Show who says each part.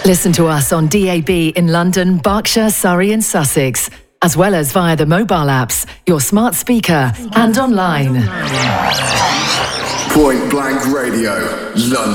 Speaker 1: Listen to us on DAB in London, Berkshire, Surrey and Sussex, as well as via the mobile apps, your smart speaker and online.
Speaker 2: Point Blank Radio, London.